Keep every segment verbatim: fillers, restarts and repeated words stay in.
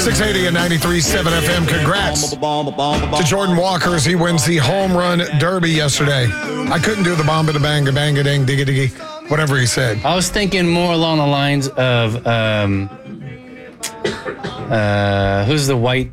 six eighty and ninety-three point seven F M. Congrats to Jordan Walker as he wins the home run derby yesterday. I couldn't do the bomba da banga banga ding digga diggy, whatever he said. I was thinking more along the lines of um, uh, who's the white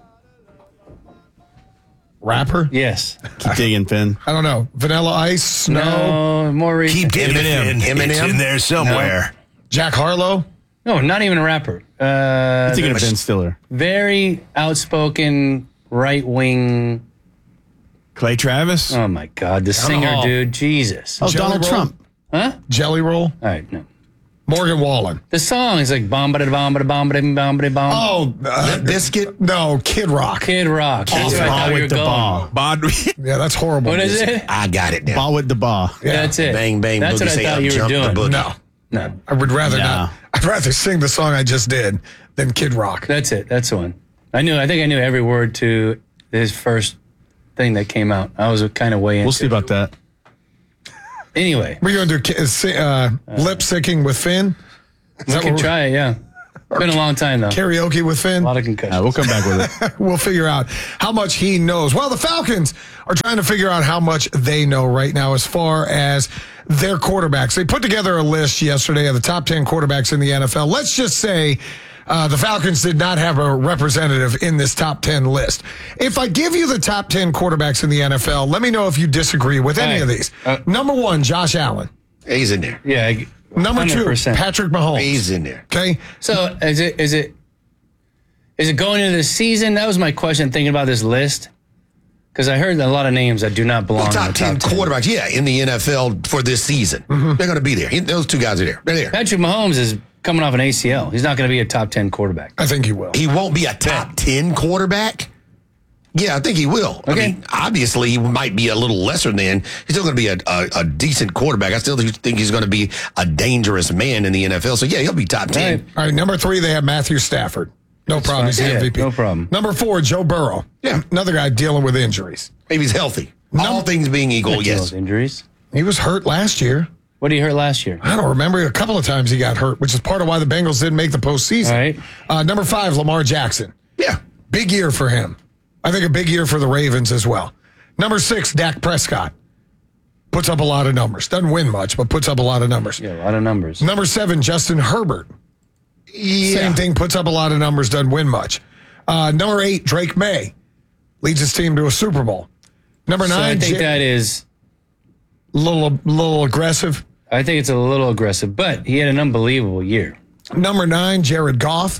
rapper? Yes. Keep digging, Finn. I don't know. Vanilla Ice? Snow? No, more recent. Keep digging, Finn. It's in there somewhere. No. Jack Harlow? No, not even a rapper. Uh, Thinking of Ben Stiller. Very outspoken, right-wing. Clay Travis? Oh, my God. The singer, Hall. dude. Jesus. Oh, Jelly Donald Roll? Trump. Huh? Jelly Roll? All right, no. Morgan Wallen. The song is like bomba da bomba da bomba da bomba da bomba. Oh, uh, Biscuit? No, Kid Rock. Kid Rock. That's Oh, where I ball thought you were with the going. ball. Bod- Yeah, that's horrible. What is it? I got it now. ball with the ball. Yeah. That's it. Bang, bang, That's boogie, what I say thought up, you were jump the doing. boogie. No. No, I would rather No. not. I'd rather sing the song I just did than Kid Rock. that's it. That's the one. I knew. I think I knew every word to his first thing that came out. I was kind of way into We'll see about that. Anyway, We're going to do ki- uh, lip syncing with Finn? Is we that can what we're- try it, yeah. It's been a long time, though. Karaoke with Finn? A lot of concussions. Uh, we'll come back with it. We'll figure out how much he knows. Well, the Falcons are trying to figure out how much they know right now as far as their quarterbacks. They put together a list yesterday of the top ten quarterbacks in the N F L. Let's just say uh, the Falcons did not have a representative in this top ten list. If I give you the top ten quarterbacks in the N F L, let me know if you disagree with any Hey, of these. uh, Number one, Josh Allen. He's in there. Yeah. I- Number one hundred two, percent. Patrick Mahomes. He's in there. Okay. So is it is it is it going into the season? That was my question thinking about this list. Because I heard a lot of names that do not belong Well, in top the ten top ten. quarterbacks, yeah, in the N F L for this season. Mm-hmm. They're going to be there. He- Those two guys are there. They're there. Patrick Mahomes is coming off an A C L. He's not going to be a top ten quarterback. I think he will. He won't be a top ten quarterback. Yeah, I think he will. Okay. I mean, obviously, he might be a little lesser than. He's still going to be a, a, a decent quarterback. I still think he's going to be a dangerous man in the N F L. So, yeah, he'll be top ten. Right. All right, number three, they have Matthew Stafford. No problem. He's the Yeah, M V P. no problem. Number four, Joe Burrow. Yeah. Another guy dealing with injuries. Maybe he's healthy. All things being equal, Those yes. injuries. He was hurt last year. What did he hurt last year? I don't remember. A couple of times he got hurt, which is part of why the Bengals didn't make the postseason. All right. Uh, number five, Lamar Jackson. Yeah. Big year for him. I think a big year for the Ravens as well. Number six, Dak Prescott. Puts up a lot of numbers. Doesn't win much, but puts up a lot of numbers. Yeah, a lot of numbers. Number seven, Justin Herbert. Yeah. Same thing, puts up a lot of numbers, doesn't win much. Uh, number eight, Drake May. Leads his team to a Super Bowl. Number So I nine, think J- that is. little, little aggressive. I think it's a little aggressive, but he had an unbelievable year. Number nine, Jared Goff.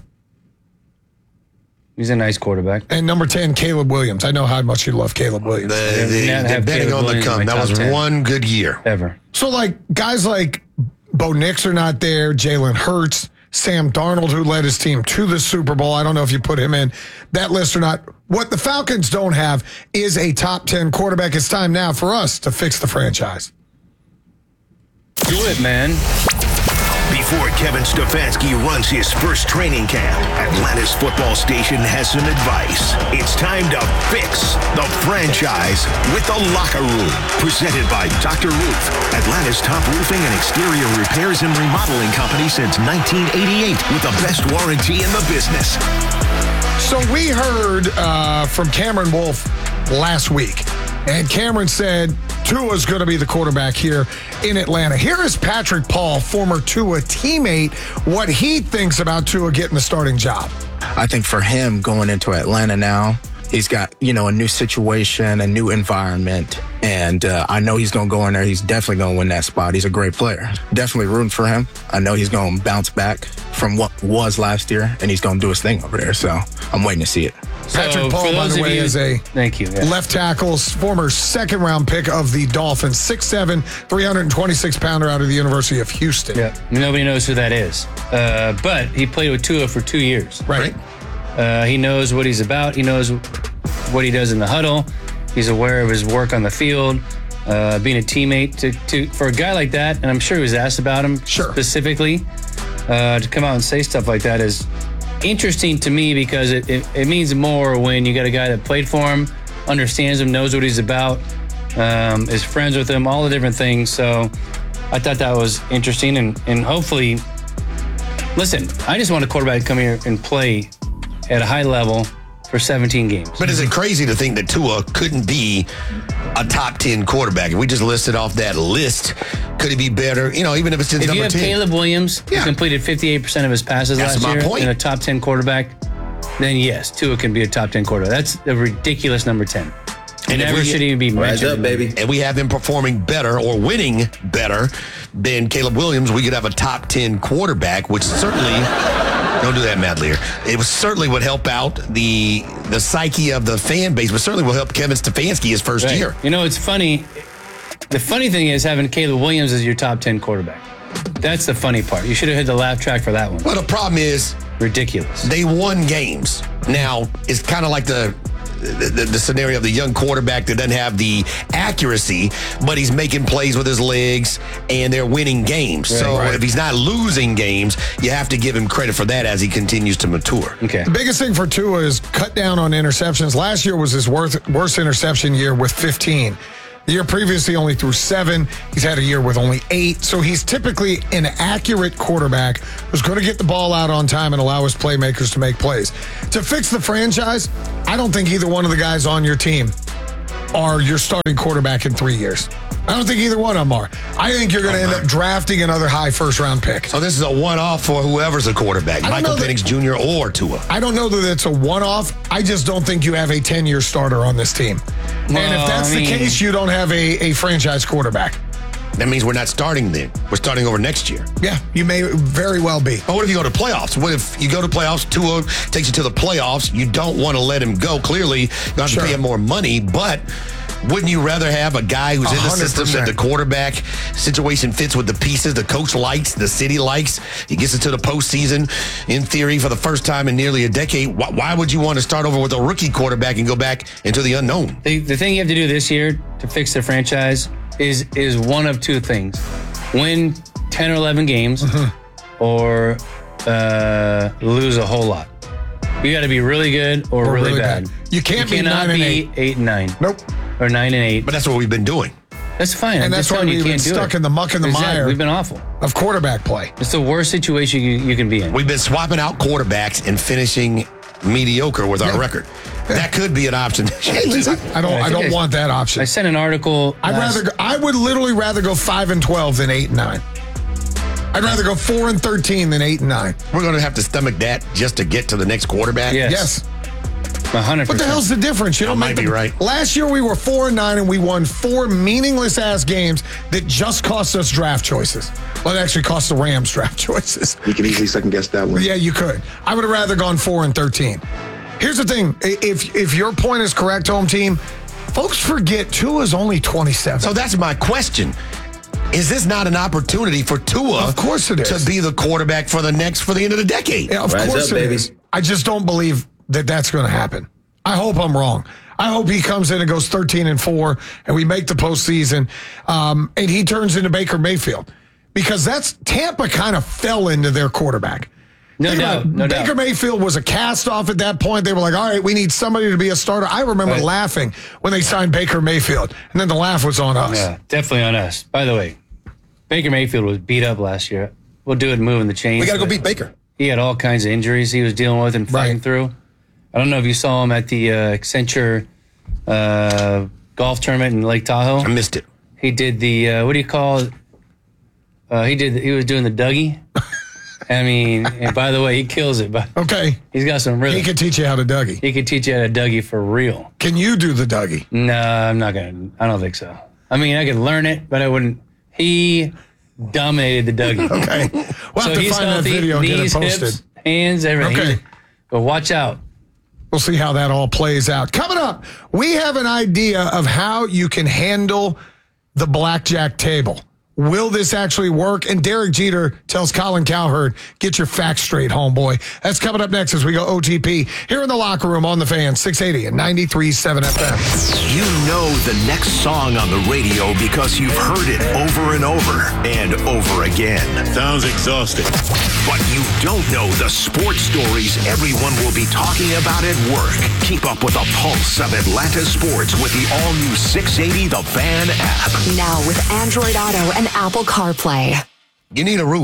He's a nice quarterback. And number ten, Caleb Williams. I know how much you love Caleb Williams. The, the, Not have depending Caleb on the Williams in come, my that top was ten. one good year. Ever. So, like, guys like Bo Nix are not there, Jalen Hurts, Sam Darnold, who led his team to the Super Bowl. I don't know if you put him in that list or not. What the Falcons don't have is a top ten quarterback. It's time now for us to fix the franchise. Do it, man. Before Kevin Stefanski runs his first training camp, Atlanta's football station has some advice. It's time to fix the franchise with the Locker Room. Presented by Doctor Roof, Atlanta's top roofing and exterior repairs and remodeling company since nineteen eighty-eight with the best warranty in the business. So we heard uh, from Cameron Wolf last week, and Cameron said Tua's going to be the quarterback here in Atlanta. Here is Patrick Paul, former Tua teammate, what he thinks about Tua getting the starting job. I think for him going into Atlanta now, he's got, you know, a new situation, a new environment, and uh, I know he's going to go in there. He's definitely going to win that spot. He's a great player. Definitely rooting for him. I know he's going to bounce back from what was last year, and he's going to do his thing over there, so I'm waiting to see it. Patrick So, Paul, for by those the of way, you- is a Thank you. Yeah. left tackle, former second-round pick of the Dolphins, six seven, three hundred twenty-six pounder out of the University of Houston. Yeah. Nobody knows who that is. Uh, but he played with Tua for two years. Right. Uh, he knows what he's about. He knows what he does in the huddle. He's aware of his work on the field. Uh, being a teammate to, to for a guy like that, and I'm sure he was asked about him Sure. specifically, uh, to come out and say stuff like that is interesting to me because it, it, it means more when you got a guy that played for him, understands him, knows what he's about, um, is friends with him, all the different things. So I thought that was interesting, and, and hopefully, listen, I just want a quarterback to come here and play at a high level for seventeen games. But is it crazy to think that Tua couldn't be a top ten quarterback? If we just listed off that list, could he be better? You know, even if it's just If number you have ten. Caleb Williams, Yeah. who completed fifty-eight percent of his passes That's last my year, point. and a top ten quarterback, then yes, Tua can be a top ten quarterback. That's a ridiculous number ten. And if Never we- should even be Rise mentioned. up, baby. and we have him performing better or winning better than Caleb Williams, we could have a top ten quarterback, which certainly, don't do that, Matt Lear. It was certainly would help out the the psyche of the fan base, but certainly will help Kevin Stefanski his first Right. year. You know, it's funny. The funny thing is having Caleb Williams as your top ten quarterback. That's the funny part. You should have hit the laugh track for that one. Well, the problem is Ridiculous. they won games. Now, it's kind of like the the, the the scenario of the young quarterback that doesn't have the accuracy, but he's making plays with his legs and they're winning games. so right. if he's not losing games, you have to give him credit for that as he continues to mature. Okay. The biggest thing for Tua is cut down on interceptions. Last year was his worst, worst interception year with fifteen. The year previously he only threw seven. He's had a year with only eight. So he's typically an accurate quarterback who's going to get the ball out on time and allow his playmakers to make plays. To fix the franchise, I don't think either one of the guys on your team are your starting quarterback in three years. I don't think either one of them are. I think you're going to end up drafting another high first round pick. So this is a one-off for whoever's a quarterback, I don't Michael know that- Penix Junior or Tua. I don't know that it's a one-off. I just don't think you have a ten-year starter on this team. and Well, if that's I mean- the case, you don't have a, a franchise quarterback. That means we're not starting then. We're starting over next year. Yeah, you may very well be. But what if you go to playoffs? What if you go to playoffs, Tua takes you to the playoffs, you don't want to let him go? Clearly, you have Sure. to pay him more money, but wouldn't you rather have a guy who's in the one hundred system that the percent. quarterback situation fits with the pieces the coach likes, the city likes? He gets into the postseason, in theory, for the first time in nearly a decade. Why, why would you want to start over with a rookie quarterback and go back into the unknown? The, the thing you have to do this year to fix the franchise is is one of two things: win ten or eleven games, or uh, lose a whole lot. You got to be really good or, Or really, really bad. bad. You can't be cannot nine and be eight. eight and nine. Nope. Or nine and eight. But that's what we've been doing. That's fine. I'm And that's just why telling you, we've you been can't do stuck it. in the muck and the Exactly. mire We've been awful. of quarterback play. It's the worst situation you, you can be in. We've been swapping out quarterbacks and finishing mediocre with our Yeah. record. That could be an option. I don't. Yeah, I I, think don't I- want that option. I sent an article. I'd last- rather. Go, I would literally rather go five and twelve than eight and nine. I'd rather go four and thirteen than eight and nine. We're going to have to stomach that just to get to the next quarterback. Yes. Yes. one hundred What percent. the hell's the difference? You don't might make be the- right. Last year we were four and nine and we won four meaningless ass games that just cost us draft choices. Well, it actually cost the Rams draft choices. You can easily second guess that one. Yeah, you could. I would have rather gone four and thirteen. Here's the thing: I- if if your point is correct, home team, folks forget Tua's only twenty-seven. So that's my question. Is this not an opportunity for Tua? Of course it is. To be the quarterback for the next, for the end of the decade. Yeah, of Rise course up, it baby. is. I just don't believe that that's going to happen. I hope I'm wrong. I hope he comes in and goes thirteen and four, and we make the postseason, um, and he turns into Baker Mayfield, because that's Tampa kind of fell into their quarterback. No Think doubt, about it. no Baker doubt. Mayfield was a cast off at that point. They were like, all right, we need somebody to be a starter. I remember Right. laughing when they signed Baker Mayfield, and then the laugh was on us. Yeah, definitely on us. By the way, Baker Mayfield was beat up last year. We'll do it moving the chains. We got to go but beat Baker. He had all kinds of injuries he was dealing with and fighting Right. through. I don't know if you saw him at the uh, Accenture uh, golf tournament in Lake Tahoe. I missed it. He did the uh, what do you call it? Uh, he did. He was doing the Dougie. I mean, and by the way, he kills it. But Okay, he's got some really. he could teach you how to Dougie. He could teach you how to Dougie for real. Can you do the Dougie? No, I'm not gonna. I don't think so. I mean, I could learn it, but I wouldn't. He dominated the Dougie. Okay, we'll have So to he's find that healthy, video and get it knees, posted. hips, hands, everything. Okay. But watch out. We'll see how that all plays out. Coming up, we have an idea of how you can handle the blackjack table. Will this actually work? And Derek Jeter tells Colin Cowherd, get your facts straight, homeboy. That's coming up next as we go O T P here in the locker room on the Fan, six eighty and ninety-three point seven F M. You know the next song on the radio because you've heard it over and over and over again. Sounds exhausting. But you don't know the sports stories everyone will be talking about at work. Keep up with the pulse of Atlanta sports with the all-new six eighty The Fan app. Now with Android Auto and Apple CarPlay. You need a roof.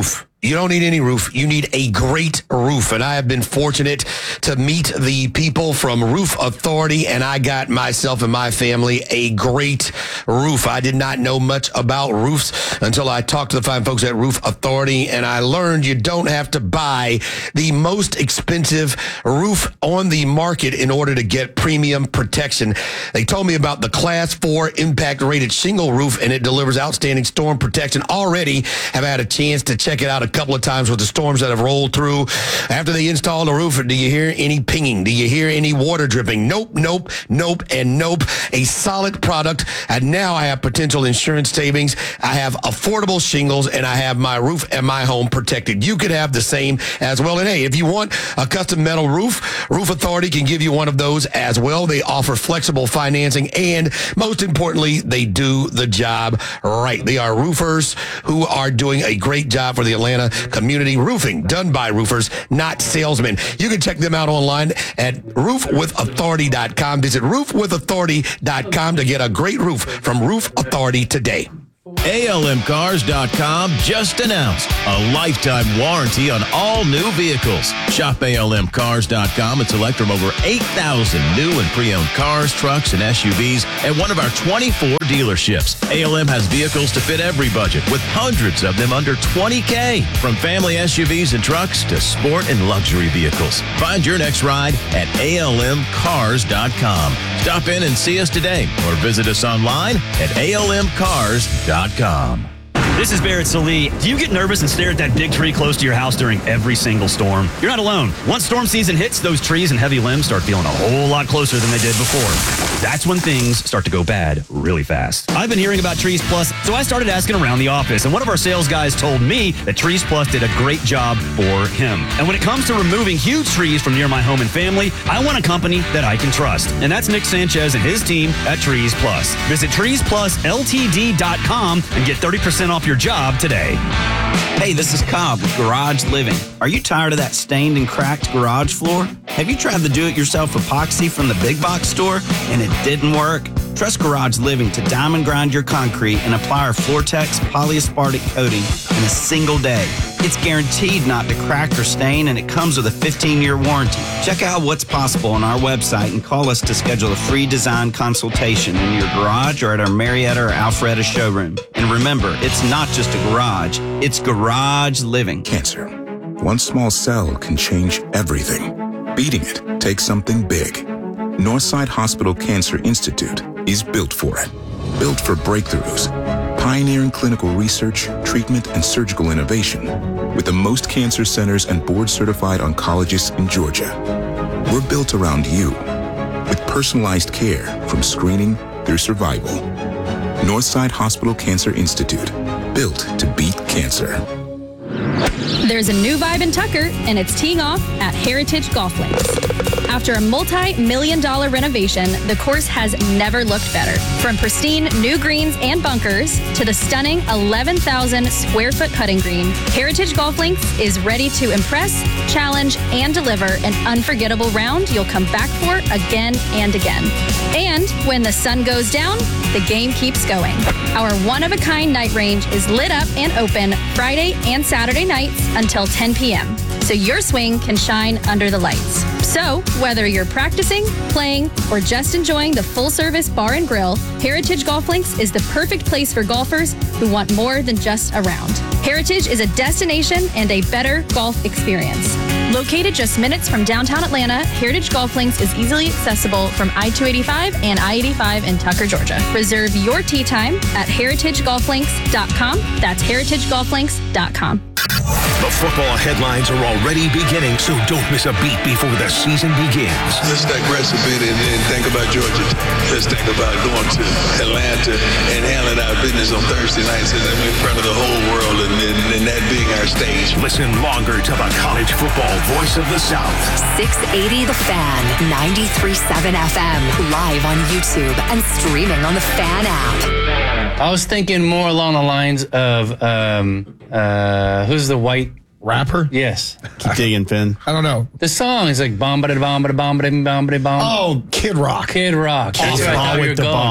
You don't need any roof. You need a great roof. And I have been fortunate to meet the people from Roof Authority, and I got myself and my family a great roof. I did not know much about roofs until I talked to the fine folks at Roof Authority, and I learned you don't have to buy the most expensive roof on the market in order to get premium protection. They told me about the Class four impact-rated shingle roof, and it delivers outstanding storm protection. Already have had a chance to check it out a couple of times with the storms that have rolled through. After they install the roof, do you hear any pinging? Do you hear any water dripping? Nope, nope, nope, and nope. A solid product. And now I have potential insurance savings. I have affordable shingles, and I have my roof and my home protected. You could have the same as well. And hey, if you want a custom metal roof, Roof Authority can give you one of those as well. They offer flexible financing, and most importantly, they do the job right. They are roofers who are doing a great job for the Atlanta community. Roofing done by roofers, not salesmen. You can check them out online at roof with authority dot com. Visit roof with authority dot com to get a great roof from Roof Authority today. A L M cars dot com just announced a lifetime warranty on all new vehicles. Shop A L M cars dot com and select from over eight thousand new and pre-owned cars, trucks, and S U Vs at one of our twenty-four dealerships. A L M has vehicles to fit every budget, with hundreds of them under twenty K. From family S U Vs and trucks to sport and luxury vehicles. Find your next ride at A L M cars dot com. Stop in and see us today or visit us online at A L M cars dot com. This is Barrett Salee. Do you get nervous and stare at that big tree close to your house during every single storm? You're not alone. Once storm season hits, those trees and heavy limbs start feeling a whole lot closer than they did before. That's when things start to go bad really fast. I've been hearing about Trees Plus, so I started asking around the office, and one of our sales guys told me that Trees Plus did a great job for him. And when it comes to removing huge trees from near my home and family, I want a company that I can trust. And that's Nick Sanchez and his team at Trees Plus. Visit trees plus L T D dot com and get thirty percent off your job today. Hey, this is Cobb with Garage Living. Are you tired of that stained and cracked garage floor? Have you tried the do-it-yourself epoxy from the big box store and it didn't work? Trust Garage Living to diamond grind your concrete and apply our Floortex polyaspartic coating in a single day. It's guaranteed not to crack or stain, and it comes with a fifteen-year warranty. Check out what's possible on our website and call us to schedule a free design consultation in your garage or at our Marietta or Alpharetta showroom. And remember, it's not just a garage, it's Garage Living. Cancer. One small cell can change everything. Beating it takes something big. Northside Hospital Cancer Institute is built for it. Built for breakthroughs. Pioneering clinical research, treatment, and surgical innovation with the most cancer centers and board-certified oncologists in Georgia. We're built around you with personalized care from screening through survival. Northside Hospital Cancer Institute, built to beat cancer. There's a new vibe in Tucker, and it's teeing off at Heritage Golf Links. After a multi-million dollar renovation, the course has never looked better. From pristine new greens and bunkers to the stunning eleven thousand square foot putting green, Heritage Golf Links is ready to impress, challenge, and deliver an unforgettable round you'll come back for again and again. And when the sun goes down, the game keeps going. Our one-of-a-kind night range is lit up and open Friday and Saturday nights until ten p.m. so your swing can shine under the lights. So, whether you're practicing, playing, or just enjoying the full-service bar and grill, Heritage Golf Links is the perfect place for golfers who want more than just a round. Heritage is a destination and a better golf experience. Located just minutes from downtown Atlanta, Heritage Golf Links is easily accessible from I two eighty-five and I eighty-five in Tucker, Georgia. Reserve your tee time at heritage golf links dot com. That's heritage golf links dot com. The football headlines are already beginning, so don't miss a beat before the season begins. Let's digress a bit and then think about Georgia. Let's think about going to Atlanta and handling our business on Thursday nights and then in front of the whole world and, and, and that being our stage. Listen longer to the college football voice of the South. six eighty The Fan, ninety-three point seven F M, live on YouTube and streaming on the Fan app. I was thinking more along the lines of um, uh, who's the white rapper? Yes. Keep digging, Finn. I don't know. The song is like bombity bombity bombity bombity bomb. Oh, Kid Rock. Kid Rock. That's Kid right, Rock how with you're the going. bomb.